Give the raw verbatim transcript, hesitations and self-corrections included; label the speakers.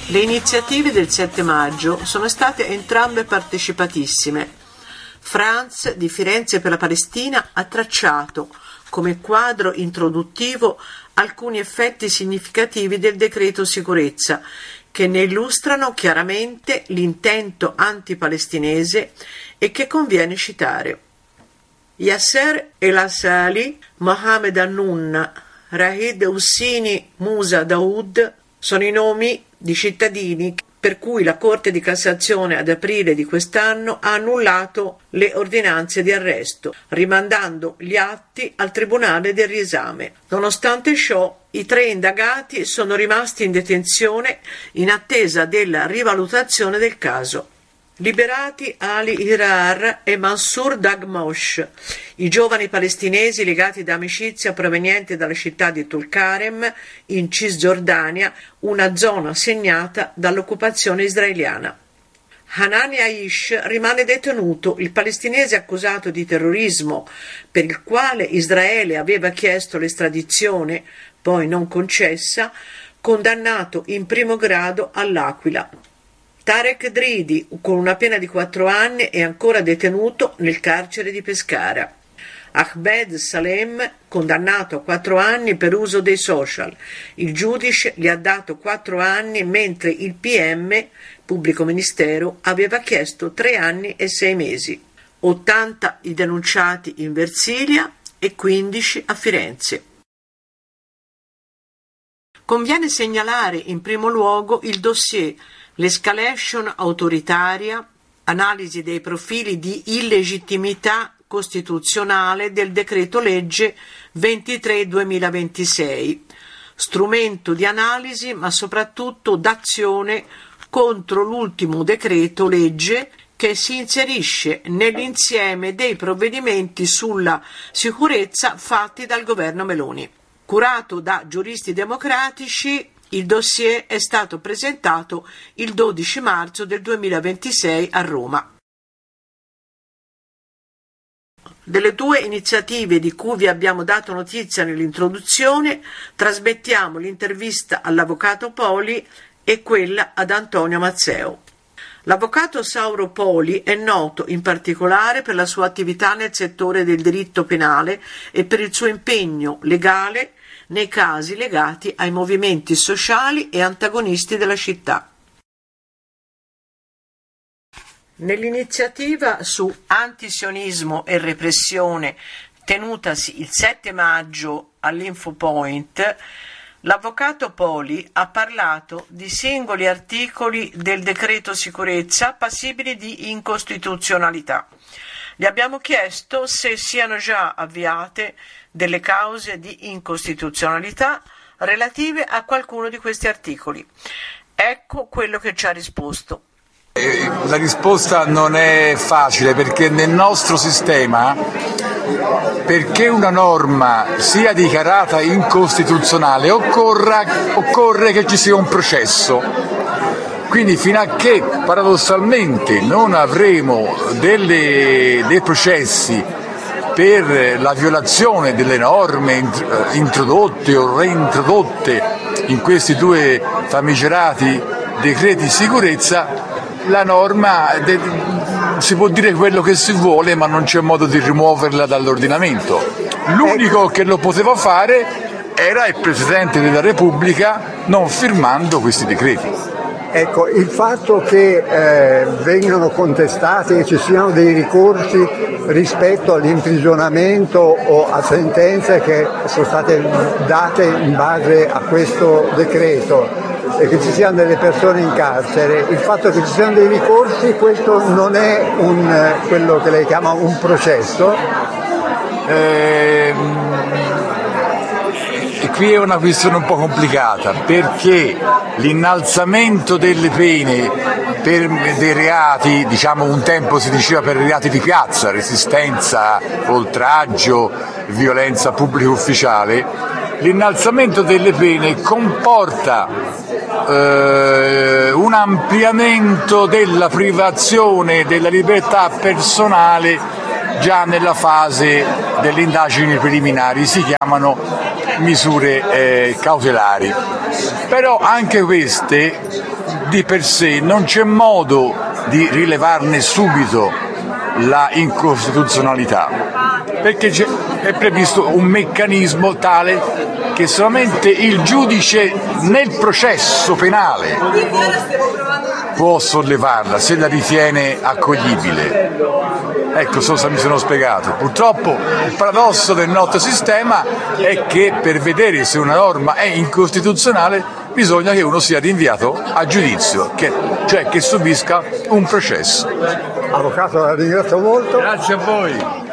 Speaker 1: Le iniziative del sette maggio sono state entrambe partecipatissime. Franz di Firenze per la Palestina ha tracciato come quadro introduttivo alcuni effetti significativi del decreto sicurezza che ne illustrano chiaramente l'intento antipalestinese e che conviene citare. Yasser El-Asali, Mohamed Annun, Rahid Husseini Musa Daoud sono i nomi di cittadini per cui la Corte di Cassazione ad aprile di quest'anno ha annullato le ordinanze di arresto, rimandando gli atti al Tribunale del riesame. Nonostante ciò, i tre indagati sono rimasti in detenzione in attesa della rivalutazione del caso. Liberati Ali Hirar e Mansour Dagmosh, i giovani palestinesi legati da amicizia provenienti dalla città di Tulkarem in Cisgiordania, una zona segnata dall'occupazione israeliana. Hanan Yaish rimane detenuto, il palestinese accusato di terrorismo per il quale Israele aveva chiesto l'estradizione, poi non concessa, condannato in primo grado all'Aquila. Tarek Dridi, con una pena di quattro anni, è ancora detenuto nel carcere di Pescara. Ahmed Salem, condannato a quattro anni per uso dei social. Il giudice gli ha dato quattro anni, mentre il P M, pubblico ministero, aveva chiesto tre anni e sei mesi. ottanta i denunciati in Versilia e quindici a Firenze. Conviene segnalare in primo luogo il dossier L'escalation autoritaria, analisi dei profili di illegittimità costituzionale del decreto legge ventitré duemilaventisei, strumento di analisi ma soprattutto d'azione contro l'ultimo decreto legge che si inserisce nell'insieme dei provvedimenti sulla sicurezza fatti dal governo Meloni. Curato da giuristi democratici, il dossier è stato presentato il dodici marzo del duemilaventisei a Roma. Delle due iniziative di cui vi abbiamo dato notizia nell'introduzione, trasmettiamo l'intervista all'avvocato Poli e quella ad Antonio Mazzeo. L'avvocato Sauro Poli è noto in particolare per la sua attività nel settore del diritto penale e per il suo impegno legale nei casi legati ai movimenti sociali e antagonisti della città. Nell'iniziativa su antisionismo e repressione tenutasi il sette maggio all'Infopoint, l'avvocato Poli ha parlato di singoli articoli del decreto sicurezza passibili di incostituzionalità. Gli abbiamo chiesto se siano già avviate delle cause di incostituzionalità relative a qualcuno di questi articoli. Ecco quello che ci ha risposto.
Speaker 2: La risposta non è facile perché nel nostro sistema, perché una norma sia dichiarata incostituzionale, occorra, occorre che ci sia un processo. Quindi fino a che paradossalmente non avremo delle, dei processi per la violazione delle norme introdotte o reintrodotte in questi due famigerati decreti di sicurezza, la norma de- si può dire quello che si vuole, ma non c'è modo di rimuoverla dall'ordinamento. L'unico che lo poteva fare era il Presidente della Repubblica, non firmando questi decreti.
Speaker 3: Ecco, il fatto che eh, vengano contestati, che ci siano dei ricorsi rispetto all'imprigionamento o a sentenze che sono state date in base a questo decreto e che ci siano delle persone in carcere, il fatto che ci siano dei ricorsi, questo non è un, quello che lei chiama un processo?
Speaker 2: Ehm... E qui è una questione un po' complicata perché l'innalzamento delle pene per dei reati, diciamo un tempo si diceva per reati di piazza, resistenza, oltraggio, violenza pubblica ufficiale, l'innalzamento delle pene comporta eh, un ampliamento della privazione della libertà personale già nella fase delle indagini preliminari, si chiamano misure eh, cautelari. Però anche queste di per sé non c'è modo di rilevarne subito la incostituzionalità, perché è previsto un meccanismo tale che solamente il giudice nel processo penale può sollevarla se la ritiene accoglibile. Ecco, so se mi sono spiegato. Purtroppo il paradosso del nostro sistema è che per vedere se una norma è incostituzionale bisogna che uno sia rinviato a giudizio, che, cioè che subisca un processo.
Speaker 3: Avvocato, la ringrazio molto.
Speaker 2: Grazie a voi.